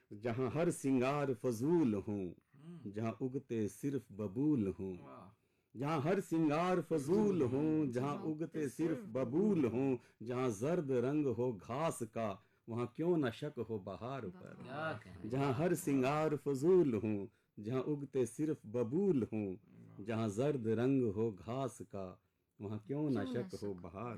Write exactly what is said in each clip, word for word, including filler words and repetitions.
जहाँ हर सिंगार फजूल हूँ, जहाँ उगते सिर्फ बबूल हूँ। जहाँ हर सिंगार फजूल हूँ, जहाँ उगते सिर्फ बबूल हूँ। जहाँ जर्द रंग हो घास का, वहाँ क्यों न शक हो बहार पर। जहाँ हर सिंगार फजूल हूँ, जहाँ उगते सिर्फ बबूल हूँ। जहाँ जर्द रंग हो घास का, वहाँ क्यों न शक हो बहार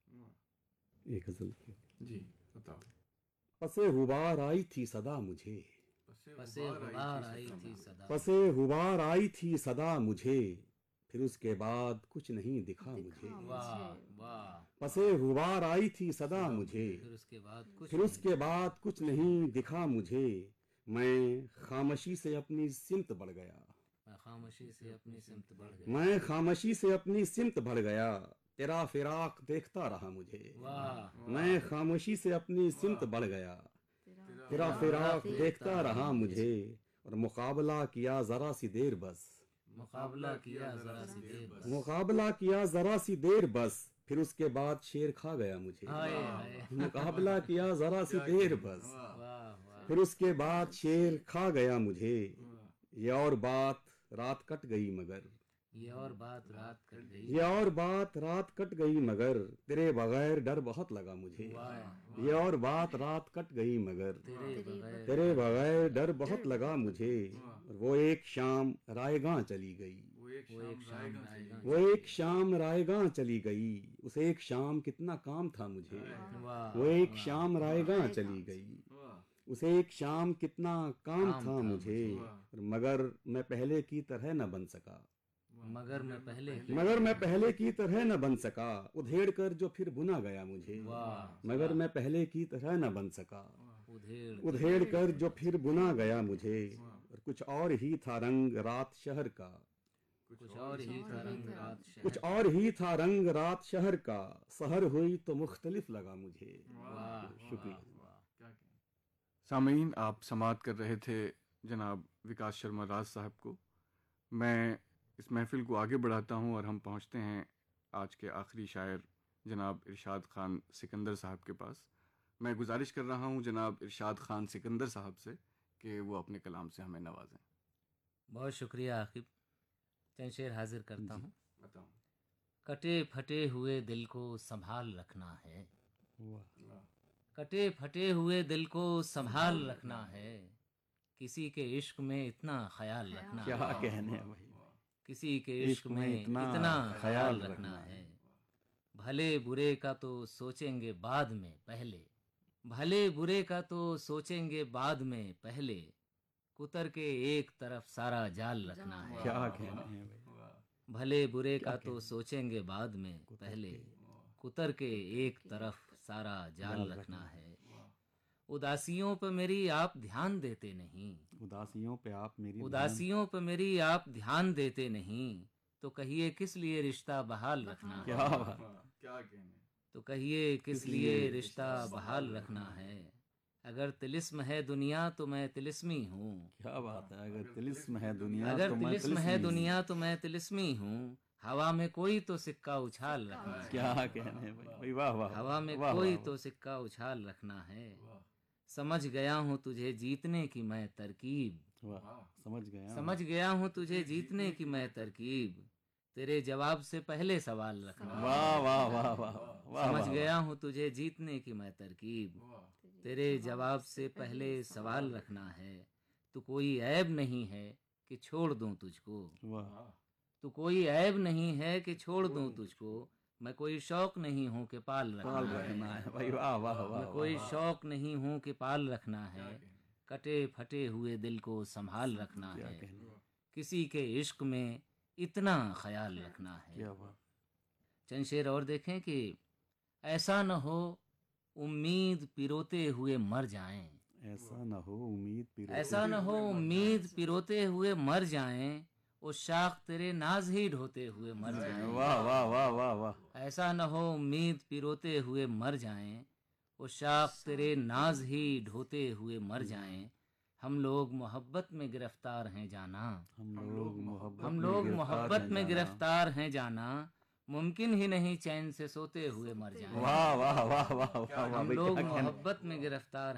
पर। एक गजल जी बताओ। पसे हुबार आई थी सदा मुझे, पसे हुबार आई थी सदा, पसे हुबार आई थी सदा मुझे। फिर उसके बाद कुछ नहीं दिखा मुझे। वाह वाह। पसे हुबार आई थी सदा मुझे, फिर उसके बाद कुछ फिर उसके बाद कुछ नहीं दिखा मुझे। मैं खामोशी से अपनी सिमत बढ़ गया, मैं खामोशी से अपनी सिमत बढ़ गया, मैं खामोशी से अपनी सिमत बढ़ गया। तेरा फिराक देखता रहा मुझे, वाह। मैं खामोशी से अपनी सिमत बढ़ गया। तेरा फिराक देखता रहा मुझे, और मुकाबला किया जरा सी देर बस, मुकाबला किया जरा सी देर बस, मुकाबला किया जरा सी देर बस। फिर उसके बाद शेर खा गया मुझे, हाय हाय। मुकाबला किया जरा सी देर बस। वाह वाह। फिर उसके बाद शेर खा गया मुझे। ये और बात रात कट गई मगर, ये और बात रात कट गई, ये और बात रात कट गई मगर। तेरे बगैर डर बहुत लगा मुझे। वाह। ये और बात रात कट गई मगर, तेरे बगैर, तेरे बगैर डर बहुत लगा मुझे। और वो एक शाम रायगां चली गई, वो एक वो एक शाम शाम रायगां रायगां, वो एक शाम रायगां चली गई। उस एक शाम कितना काम था मुझे, वाह। वो एक शाम रायगां चली गई। वाह। उसे एक शाम कितना काम काम था था मुझे। और मगर मैं पहले की तरह न बन सका, मगर मैं पहले की, मगर मैं पहले की तरह न बन सका। उधेड़ कर जो फिर बुना गया मुझे, वाह। मगर मैं पहले की तरह न बन सका। उधेड़ उधेड़ कर जो फिर बुना गया मुझे। और कुछ और ही था रंग रात शहर का, कुछ और ही था रंग रात शहर, कुछ और ही था रंग रात शहर का। सहर हुई तो मुख्तलिफ लगा मुझे। वाह शुक्रिया। क्या कहें। सामीन, आप समाअत कर रहे थे जनाब विकास शर्मा राज साहब को। मैं इस महफिल को आगे बढ़ाता हूँ और हम पहुँचते हैं आज के आखिरी शायर जनाब इरशाद ख़ान सिकंदर साहब के पास। मैं गुजारिश कर रहा हूँ जनाब इरशाद ख़ान सिकंदर साहब से कि वो अपने कलाम से हमें नवाजें। बहुत शुक्रिया आकिब। चंद शेर हाजिर करता हूँ। बताओ। कटे फटे हुए दिल को संभाल रखना है, वाह। कटे फटे हुए दिल को संभाल रखना है। किसी के इश्क में इतना ख्याल रखना क्या है, कहने हैं भाई, किसी के इश्क में इतना ख्याल रखना है। भले बुरे का तो सोचेंगे बाद में पहले, भले बुरे का तो सोचेंगे बाद में पहले। कुतर के एक तरफ सारा जाल रखना है, क्या कहने हैं भाई। भले बुरे का तो सोचेंगे बाद में पहले। कुतर के एक तरफ सारा जाल रखना है। उदासियों पर मेरी आप ध्यान देते नहीं, उदासियों पे आप मेरी उदासियों पर मेरी आप ध्यान देते नहीं। तो कहिए किस लिए रिश्ता बहाल रखना है, क्या बात। क्या कहने। तो कहिए किस लिए रिश्ता बहाल रखना है। अगर तिलिस्म है दुनिया तो मैं तिलिस्मी हूँ, क्या बात है। अगर तिलिस्म है दुनिया अगर तो मैं तिलिस्म तिलिस्मी है हूँ। दुनिया तो मैं तिलिस्मी हूँ। हवा में कोई तो सिक्का उछाल रखना है, क्या कहने हैं भाई, भाई वाह वाह। हवा में वाह, कोई वाह, तो सिक्का उछाल रखना है। समझ गया हूँ तुझे जीतने की मैं तरकीब, वाह। समझ गया, समझ गया हूँ तुझे जीतने की मैं तरकीब। तेरे जवाब से पहले सवाल रखना, वाह वाह वाह वाह वाह। समझ गया हूँ तुझे जीतने की मैं तरकीब। तेरे जवाब से पहले सवाल रखना है। तू कोई ऐब नहीं है कि छोड़ दूं तुझको, वाह। तू कोई ऐब नहीं है कि छोड़ दूं तुझको। मैं कोई शौक नहीं हूँ कि पाल रखना है, रखना है भाई वाह वाह वाह। मैं कोई शौक नहीं हूँ कि पाल रखना है। कटे फटे हुए दिल को संभाल रखना है। किसी के इश्क में इतना ख्याल रखना है। क्या बात। चंद शेर और देखें कि ऐसा न हो उम्मीद पिरोते हुए मर जाएं, ऐसा न हो उम्मीद पिरोते, ऐसा न हो उम्मीद पिरोते हुए मर जाएं। वो शाख तेरे नाज ही ढोते हुए मर जाएं, वाह वाह वाह वाह वाह। ऐसा न हो उम्मीद पिरोते हुए मर जाएं। वो शाख तेरे नाज ही ढोते हुए मर जाएं। हम लोग मोहब्बत में गिरफ्तार हैं जाना, हम लोग मोहब्बत हम लोग में मोहब्बत गिरफ्तार में हैं जाना। गिरफ्तार हैं जाना। मुमकिन ही नहीं चैन से सोते हुए मर जाएं। वाह वाह वाह वाह वाह। हम लोग मोहब्बत में गिरफ्तार